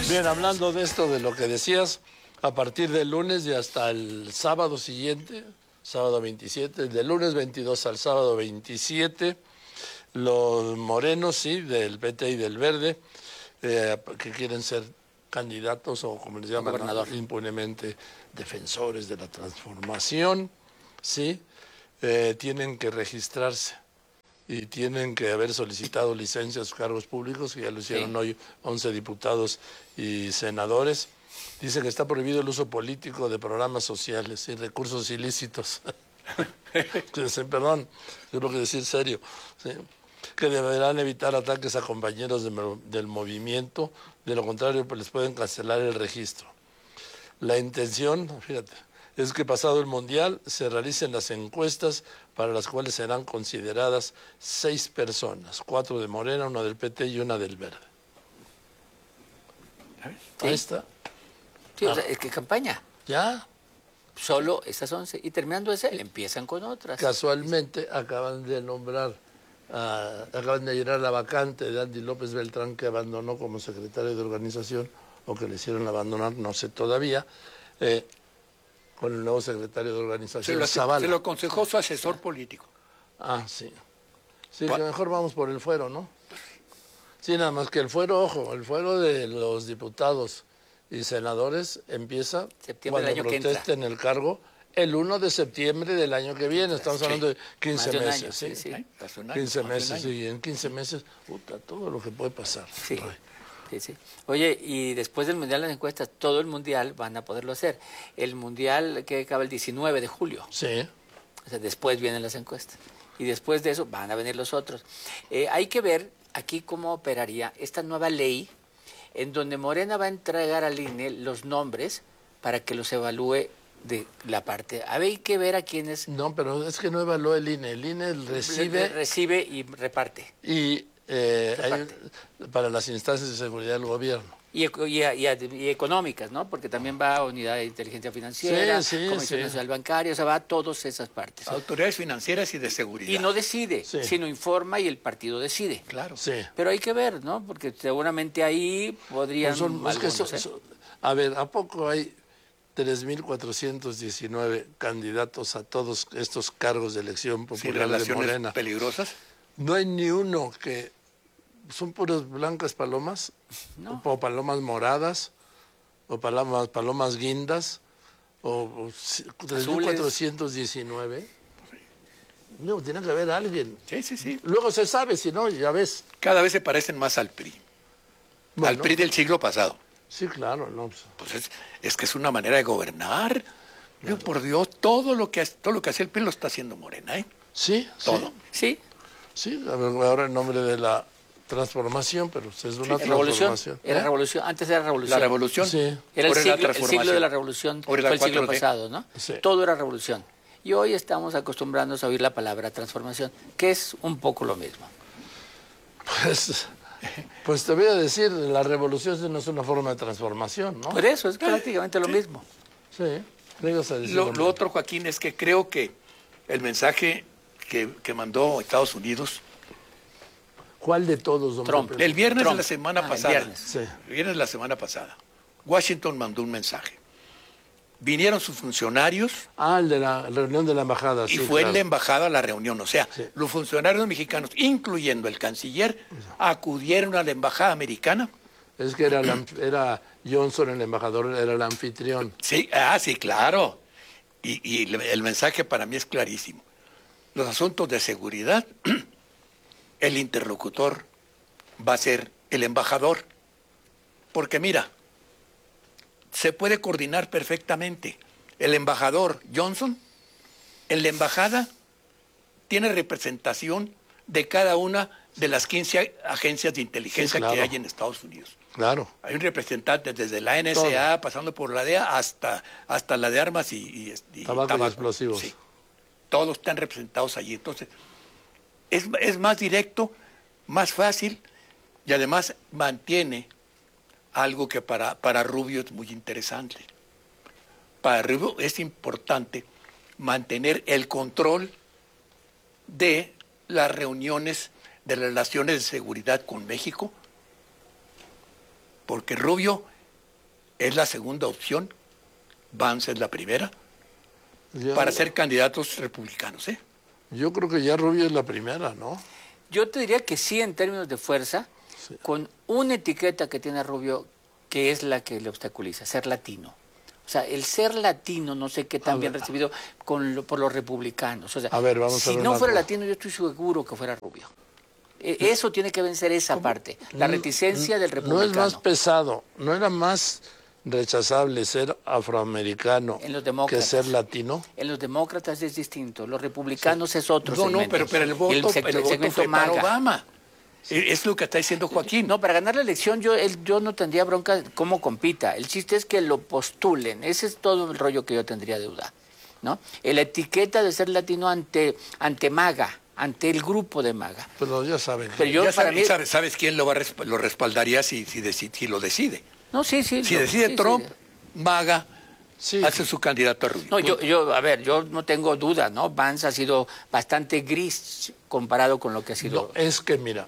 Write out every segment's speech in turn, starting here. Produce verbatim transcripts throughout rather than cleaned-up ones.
Bien, hablando de esto, de lo que decías, a partir del lunes y hasta el sábado siguiente, sábado veintisiete, del lunes veintidós al sábado veintisiete, los morenos, sí, del P T y del Verde, eh, que quieren ser candidatos o, como les llaman, ¿no?, impunemente defensores de la transformación, sí, eh, tienen que registrarse y tienen que haber solicitado licencias a sus cargos públicos, que ya lo hicieron sí. hoy once diputados y senadores. Dicen que está prohibido el uso político de programas sociales y recursos ilícitos. Perdón, yo lo que decir serio. ¿Sí? Que deberán evitar ataques a compañeros de, del movimiento, de lo contrario pues les pueden cancelar el registro. La intención, fíjate, es que pasado el Mundial se realicen las encuestas para las cuales serán consideradas seis personas, cuatro de Morena, una del P T y una del Verde. ¿Sí? Ahí está. Sí, ah. o sea, es que campaña. Ya. Solo esas once. Y terminando ese, empiezan con otras. Casualmente acaban de nombrar, uh, acaban de llenar la vacante de Andy López Beltrán, que abandonó como secretario de organización, o que le hicieron abandonar, no sé todavía, eh, con el nuevo secretario de organización, se lo, Zavala. Se lo aconsejó su asesor político. Ah, sí. Sí, que mejor vamos por el fuero, ¿no? Sí, nada más que el fuero, ojo, el fuero de los diputados y senadores empieza septiembre cuando protesten el cargo el uno de septiembre del año que viene. Estamos sí. hablando de quince de meses, ¿sí? sí, sí. quince meses, sí, en quince meses, puta, todo lo que puede pasar. Sí. Sí, sí. Oye, y después del Mundial de las encuestas, todo el Mundial van a poderlo hacer. El Mundial que acaba el diecinueve de julio. Sí. O sea, después vienen las encuestas. Y después de eso van a venir los otros. Eh, hay que ver aquí cómo operaría esta nueva ley en donde Morena va a entregar al I N E los nombres para que los evalúe de la parte. A ver, hay que ver a quiénes... No, pero es que no evalúa el I N E. El I N E recibe... Recibe y reparte. Y... Eh, hay, para las instancias de seguridad del gobierno. Y, y, y, y económicas, ¿no? Porque también va a Unidad de Inteligencia Financiera, sí, sí, Comisión sí. Nacional Bancaria, o sea, va a todas esas partes. Autoridades financieras y de seguridad. Y no decide, sí. sino informa y el partido decide. Claro. Sí. Pero hay que ver, ¿no? Porque seguramente ahí podrían... Pues son, algunos, es que son, ¿eh? son, a ver, ¿a poco hay tres mil cuatrocientos diecinueve candidatos a todos estos cargos de elección popular de Morena? ¿Peligrosas? No hay ni uno que... ¿Son puras blancas palomas? No. ¿O palomas moradas? ¿O palomas, palomas guindas? ¿O, o tres mil cuatrocientos diecinueve? No, tiene que haber alguien. Sí, sí, sí. Luego se sabe, si no, ya ves. Cada vez se parecen más al P R I. Bueno, al P R I del siglo pasado. Sí, claro. No. Pues es, es que es una manera de gobernar. Claro. Yo, por Dios, todo lo que todo lo que hacía el P R I lo está haciendo Morena, ¿eh? Sí, todo. Sí. Sí, a ver, ahora en nombre de la transformación, pero es una sí, transformación. Revolución, era ¿eh? revolución, antes era revolución. La revolución. Sí. Era el siglo, el siglo de la revolución, fue el siglo pasado, ¿no? Sí. Todo era revolución. Y hoy estamos acostumbrándonos a oír la palabra transformación, que es un poco lo mismo. Pues, pues te voy a decir, la revolución no es una forma de transformación, ¿no? Por eso, es prácticamente lo sí. mismo. Sí, ibas a decir lo, lo otro, Joaquín, es que creo que el mensaje que, que mandó Estados Unidos... ¿Cuál de todos, don Trump. Pepe? El viernes Trump. de la semana ah, pasada. El viernes. Sí. El viernes de la semana pasada. Washington mandó un mensaje. Vinieron sus funcionarios. Ah, el de la reunión de la embajada. Y sí, fue claro. en la embajada a la reunión. O sea, sí. los funcionarios mexicanos, incluyendo el canciller, acudieron a la embajada americana. Es que era, la, era Johnson, el embajador, era el anfitrión. Sí, ah, sí, claro. Y, y el mensaje para mí es clarísimo. Los asuntos de seguridad, el interlocutor va a ser el embajador. Porque mira, se puede coordinar perfectamente. El embajador Johnson, en la embajada, tiene representación de cada una de las quince agencias de inteligencia sí, claro. que hay en Estados Unidos. Claro. Hay un representante desde la N S A, todo. pasando por la D E A, hasta, hasta la de armas y, y, y tabaco, tabaco. Y explosivos. Sí. Todos están representados allí. Entonces, es, es más directo, más fácil, y además mantiene algo que para, para Rubio es muy interesante. Para Rubio es importante mantener el control de las reuniones de las relaciones de seguridad con México, porque Rubio es la segunda opción, Vance es la primera, Ya- para ser candidatos republicanos, ¿eh? Yo creo que ya Rubio es la primera, ¿no? Yo te diría que sí en términos de fuerza, Sí. con una etiqueta que tiene Rubio, que es la que le obstaculiza, ser latino. O sea, el ser latino, no sé qué tan A bien ver. recibido con lo- por los republicanos. O sea, A ver, vamos a si ver no una fuera cosa. latino, yo estoy seguro que fuera Rubio. E- Eso tiene que vencer esa parte, la reticencia del No republicano. es más pesado, no era más rechazable ser afroamericano En los que demócratas. ser latino. En los demócratas es distinto, los republicanos es otro No, no, segmento. pero, pero el voto, Y seg- pero el voto segmento fue para MAGA. Obama. E- Es lo que está diciendo Joaquín. No, para ganar la elección yo, él- yo no tendría bronca cómo compita. El chiste es que lo postulen. Ese es todo el rollo que yo tendría de duda, ¿no? La etiqueta de ser latino ante, ante MAGA, ante el grupo de MAGA. Pero ya saben. Pero yo Ya para sabe- mí... sabes, sabes quién lo, va a resp- lo respaldaría si, si, deci- si lo decide. No, sí, sí. Si no, decide sí, Trump, sí. Maga Sí. hace su candidato a Rubio. No, yo, yo, a ver, yo no tengo duda, ¿no? Vance ha sido bastante gris comparado con lo que ha sido... No, es que mira,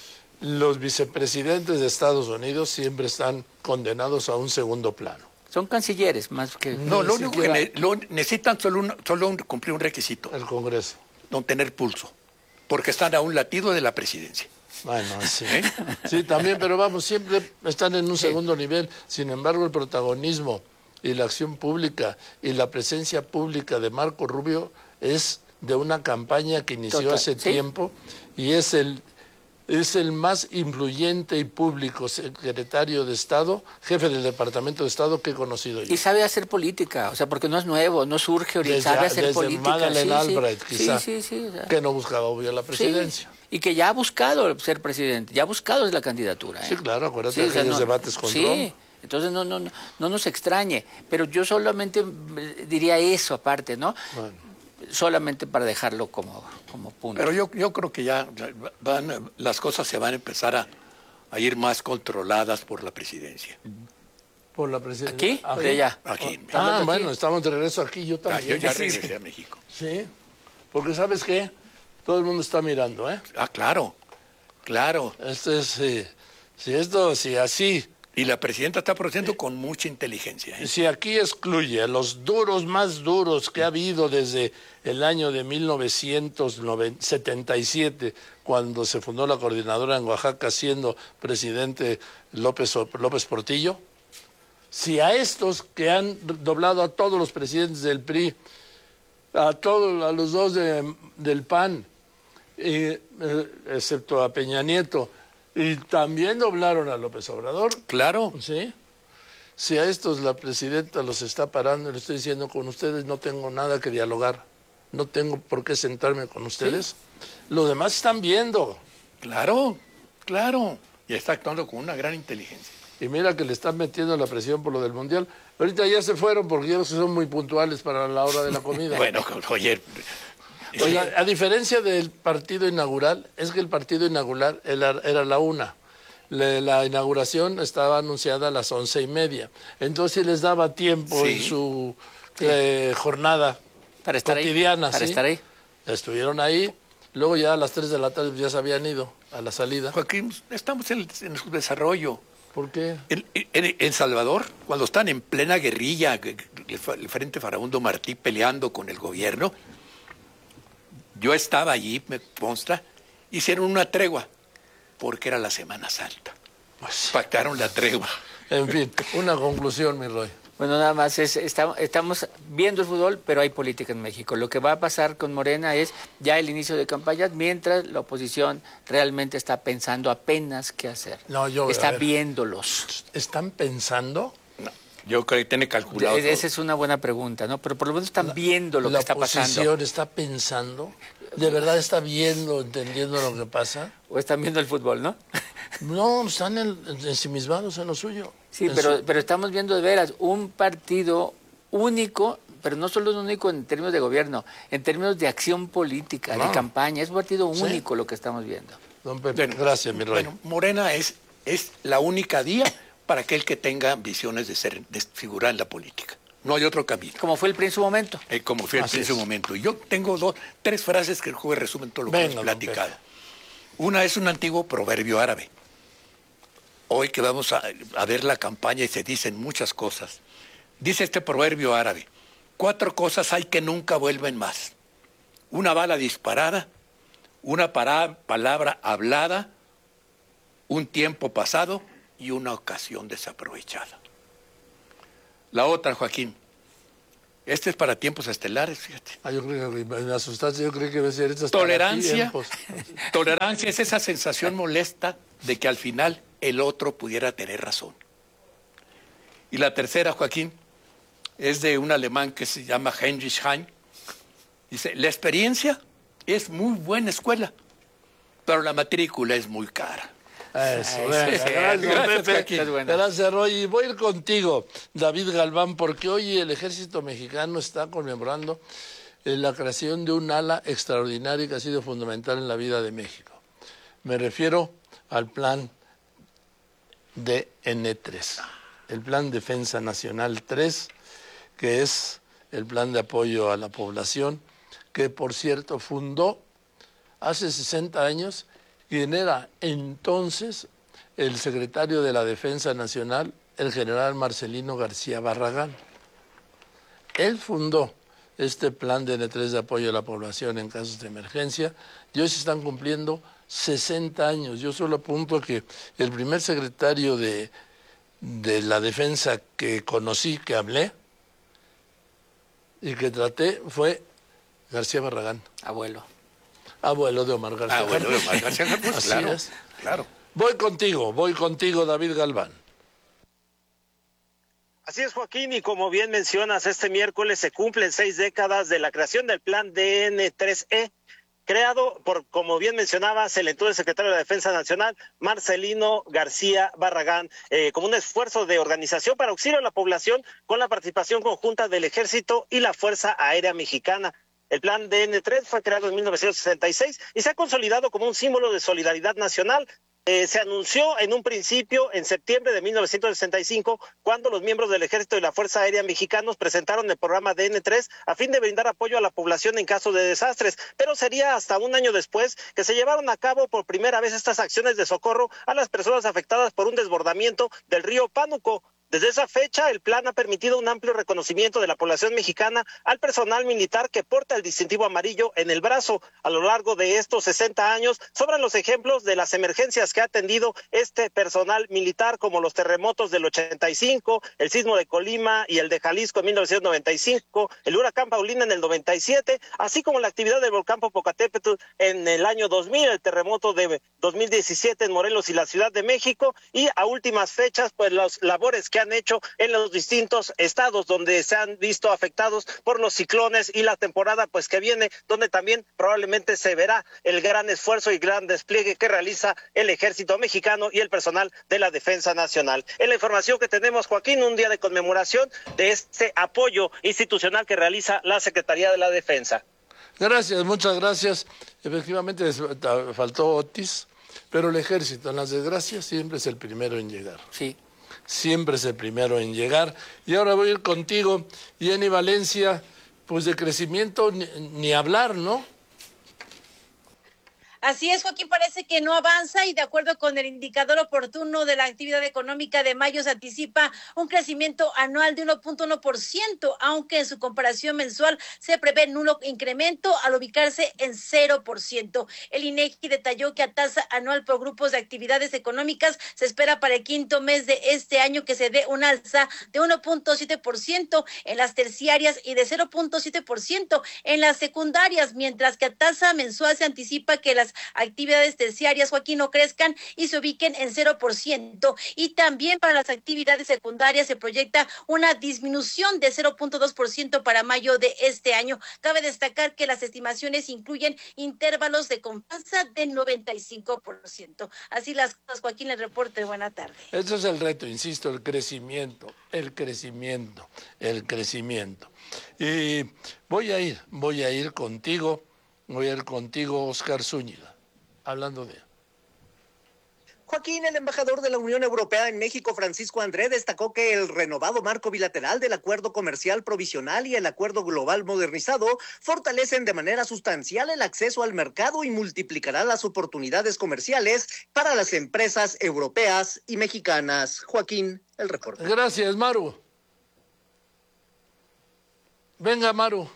los vicepresidentes de Estados Unidos siempre están condenados a un segundo plano. Son cancilleres más que... No, lo Ni único que siquiera- ne- lo- necesitan solo, un- solo un- cumplir un requisito, El Congreso. no tener pulso, porque están a un latido de la presidencia. Bueno, sí. ¿Eh? Sí, también, pero vamos, siempre están en un segundo nivel. Sin embargo, el protagonismo y la acción pública y la presencia pública de Marco Rubio es de una campaña que inició Total, hace sí. tiempo y es el, es el más influyente y público secretario de Estado, jefe del Departamento de Estado que he conocido yo. Y sabe hacer política, o sea, porque no es nuevo, no surge ahorita, Desde, sabe hacer desde política. Madeleine sí, sí. Albright, quizá, Sí, sí, sí. o sea, que no buscaba obvio la sí. presidencia. Y que ya ha buscado ser presidente, ya ha buscado la candidatura. ¿eh? Sí, claro, acuérdate Sí, de o sea, aquellos no- debates con Sí, Trump. entonces no, no, no, no nos extrañe, pero yo solamente eh, diría eso aparte, ¿no? Bueno. Solamente para dejarlo como, como punto. Pero yo, yo creo que ya van, las cosas se van a empezar a, a ir más controladas por la presidencia. Por la presidencia. ¿Aquí? ¿O de allá? Aquí. Ah, Hablando aquí. bueno, estamos de regreso aquí, yo Ah, también. yo ya sí, regresé sí. a México. Sí, porque ¿sabes qué? Todo el mundo está mirando, ¿eh? Ah, claro, claro. Esto es, sí, si esto, si así, Y la presidenta está procediendo con mucha inteligencia. ¿eh? si aquí excluye a los duros más duros que ha habido desde el año de mil novecientos setenta y siete, cuando se fundó la coordinadora en Oaxaca, siendo presidente López, López Portillo, si a estos que han doblado a todos los presidentes del P R I, a todos, a los dos de- del P A N, y, eh, excepto a Peña Nieto, y también doblaron a López Obrador, Claro. ¿sí? Si a estos la presidenta los está parando, le estoy diciendo, con ustedes no tengo nada que dialogar, no tengo por qué sentarme con ustedes, los demás están viendo. Claro, claro. Y está actuando con una gran inteligencia. Y mira que le están metiendo la presión por lo del Mundial. Ahorita ya se fueron porque ya son muy puntuales para la hora de la comida. Bueno, oye, Oiga, a diferencia del partido inaugural, es que el partido inaugural era, era la una. Le- la inauguración estaba anunciada a las once y media. Entonces les daba tiempo Sí. en su eh, jornada Para estar ahí, cotidiana. para ¿sí? estar ahí. Estuvieron ahí. Luego ya a las tres de la tarde ya se habían ido a la salida. Joaquín, estamos en, en su desarrollo. ¿Por qué? En, en- en Salvador, cuando están en plena guerrilla, el, el Frente Farabundo Martí peleando con el gobierno, yo estaba allí, me consta, hicieron una tregua, porque era la Semana Santa. Pues, Pactaron la tregua. en fin, una conclusión, mi Roy. Bueno, nada más, es, estamos, estamos viendo el fútbol, pero hay política en México. Lo que va a pasar con Morena es ya el inicio de campañas, mientras la oposición realmente está pensando apenas qué hacer. No, yo- a está ver. viéndolos. ¿Están pensando? No, yo creo que tiene calculado. Es- Esa es una buena pregunta, ¿no? Pero por lo menos están viendo lo ¿La que está pasando. oposición está pensando? ¿De verdad está viendo, entendiendo lo que pasa? O están viendo el fútbol, ¿no? No, están en- ensimismados en lo suyo. Sí, En pero, su- pero estamos viendo de veras un partido único, pero no solo es único en términos de gobierno, en términos de acción política, de Claro. campaña. Es un partido Sí. único lo que estamos viendo. Don Pepe, Bueno, gracias, mi Roy. Bueno, Morena es, es la única vía para aquel que tenga ambiciones de ser, de figurar en la política. No hay otro camino. Como fue el P R I en su momento. Eh, como fue Así en ese es. momento. Y yo tengo dos, tres frases que el juez resumen todo lo que Venga, hemos don platicado. Una es un antiguo proverbio árabe. hoy que vamos a, a ver la campaña y se dicen muchas cosas. Dice este proverbio árabe, cuatro cosas hay que nunca vuelven más. Una bala disparada, una para, palabra hablada, un tiempo pasado y una ocasión desaprovechada. La otra, Joaquín, este es para tiempos estelares, fíjate. Ah, yo creo que me asustaste, yo creo que va a ser esto Tolerancia, tolerancia es esa sensación molesta de que al final el otro pudiera tener razón. Y la tercera, Joaquín, es de un alemán que se llama Heinrich Heine. Dice, la experiencia es muy buena escuela, pero la matrícula es muy cara. Eso, Eso, venga, sí, gracias, gracias, Pepe. Joaquín. Es bueno. Gracias, Roy. Y voy a ir contigo, David Galván, porque hoy el ejército mexicano está conmemorando eh, la creación de un ala extraordinaria que ha sido fundamental en la vida de México. Me refiero al plan D N tres, el Plan Defensa Nacional tres, que es el plan de apoyo a la población, que por cierto fundó hace sesenta años quien era entonces el secretario de la Defensa Nacional, el general Marcelino García Barragán. Él fundó este plan de N tres de apoyo a la población en casos de emergencia y hoy se están cumpliendo sesenta años. Yo solo apunto que el primer secretario de, de la Defensa que conocí, que hablé y que traté fue García Barragán. Abuelo. Abuelo de Omar García. Abuelo de Omar García Harfuch, Así claro, es. claro. Voy contigo, voy contigo, David Galván. Así es, Joaquín, y como bien mencionas, este miércoles se cumplen seis décadas de la creación del plan D N tres E, creado por, como bien mencionabas, el entonces secretario de la Defensa Nacional, Marcelino García Barragán, eh, como un esfuerzo de organización para auxilio a la población con la participación conjunta del Ejército y la Fuerza Aérea Mexicana. El plan D N tres fue creado en mil novecientos sesenta y seis y se ha consolidado como un símbolo de solidaridad nacional. Eh, se anunció en un principio en septiembre de mil novecientos sesenta y cinco, cuando los miembros del Ejército y la Fuerza Aérea mexicanos presentaron el programa D N tres a fin de brindar apoyo a la población en caso de desastres, pero sería hasta un año después que se llevaron a cabo por primera vez estas acciones de socorro a las personas afectadas por un desbordamiento del río Pánuco. Desde esa fecha, el plan ha permitido un amplio reconocimiento de la población mexicana al personal militar que porta el distintivo amarillo en el brazo. A lo largo de estos sesenta años, sobran los ejemplos de las emergencias que ha atendido este personal militar, como los terremotos del ochenta y cinco, el sismo de Colima y el de Jalisco en mil novecientos noventa y cinco, el huracán Paulina en el noventa y siete, así como la actividad del volcán Popocatépetl en el año dos mil, el terremoto de dos mil diecisiete en Morelos y la Ciudad de México, y a últimas fechas, pues las labores que han hecho en los distintos estados donde se han visto afectados por los ciclones y la temporada pues que viene, donde también probablemente se verá el gran esfuerzo y gran despliegue que realiza el Ejército Mexicano y el personal de la Defensa Nacional. Es la información que tenemos, Joaquín, un día de conmemoración de este apoyo institucional que realiza la Secretaría de la Defensa. Gracias, muchas gracias. Efectivamente faltó Otis, pero el Ejército en las desgracias siempre es el primero en llegar. Sí. Siempre es el primero en llegar. Y ahora voy a ir contigo, Jenny Valencia, pues de crecimiento ni, ni hablar, ¿no? Así es, Joaquín, parece que no avanza y de acuerdo con el indicador oportuno de la actividad económica de mayo se anticipa un crecimiento anual de uno punto uno por ciento, aunque en su comparación mensual se prevé nulo incremento al ubicarse en cero por ciento. El INEGI detalló que a tasa anual por grupos de actividades económicas se espera para el quinto mes de este año que se dé un alza de uno punto siete por ciento en las terciarias y de cero punto siete por ciento en las secundarias, mientras que a tasa mensual se anticipa que las actividades terciarias, Joaquín, no crezcan y se ubiquen en cero por ciento. Y también para las actividades secundarias se proyecta una disminución de cero punto dos por ciento para mayo de este año. Cabe destacar que las estimaciones incluyen intervalos de confianza de noventa y cinco por ciento. Así las cosas, Joaquín, el reporte. Buena tarde. Ese es el reto, insisto, el crecimiento, el crecimiento, el crecimiento. Y voy a ir, voy a ir contigo. Voy a ir contigo, Oscar Zúñiga, hablando de... Joaquín, el embajador de la Unión Europea en México, Francisco André, destacó que el renovado marco bilateral del Acuerdo Comercial Provisional y el Acuerdo Global Modernizado fortalecen de manera sustancial el acceso al mercado y multiplicará las oportunidades comerciales para las empresas europeas y mexicanas. Joaquín, el reporte. Gracias, Maru. Venga, Maru.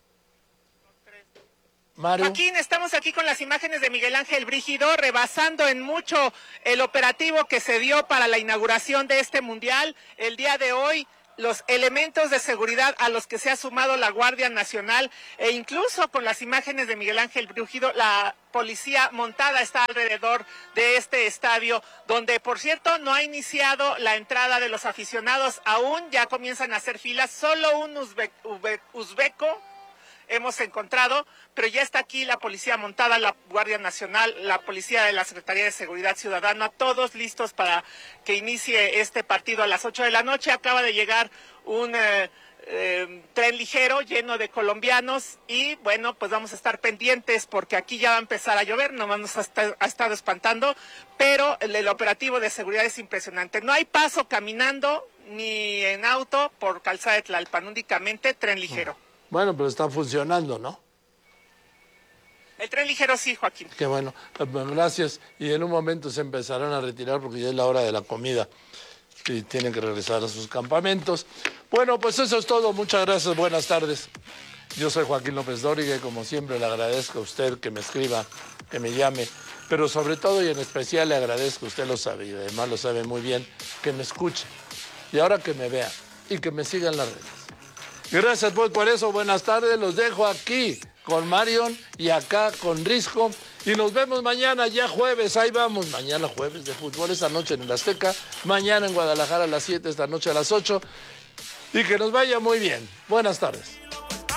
Maru. Joaquín, estamos aquí con las imágenes de Miguel Ángel Brígido, rebasando en mucho el operativo que se dio para la inauguración de este mundial. El día de hoy, los elementos de seguridad a los que se ha sumado la Guardia Nacional e incluso con las imágenes de Miguel Ángel Brígido, la policía montada está alrededor de este estadio, donde, por cierto, no ha iniciado la entrada de los aficionados aún, ya comienzan a hacer filas, solo un uzbe, uzbe, uzbeco hemos encontrado, pero ya está aquí la policía montada, la Guardia Nacional, la policía de la Secretaría de Seguridad Ciudadana, todos listos para que inicie este partido a las ocho de la noche. Acaba de llegar un eh, eh, tren ligero lleno de colombianos y bueno, pues vamos a estar pendientes porque aquí ya va a empezar a llover, nomás nos ha, est- ha estado espantando, pero el, el operativo de seguridad es impresionante. No hay paso caminando ni en auto por Calzada de Tlalpan, únicamente tren ligero. Bueno, pero está funcionando, ¿no? El tren ligero sí, Joaquín. Qué bueno, gracias. Y en un momento se empezarán a retirar porque ya es la hora de la comida y tienen que regresar a sus campamentos. Bueno, pues eso es todo. Muchas gracias. Buenas tardes. Yo soy Joaquín López Dóriga y como siempre le agradezco a usted que me escriba, que me llame, pero sobre todo y en especial le agradezco, usted lo sabe y además lo sabe muy bien, que me escuche y ahora que me vea y que me siga en las redes. Gracias pues por eso, buenas tardes, los dejo aquí con Marion y acá con Risco y nos vemos mañana ya jueves, ahí vamos, mañana jueves de fútbol, esta noche en el Azteca, mañana en Guadalajara a las siete, esta noche a las ocho y que nos vaya muy bien, buenas tardes.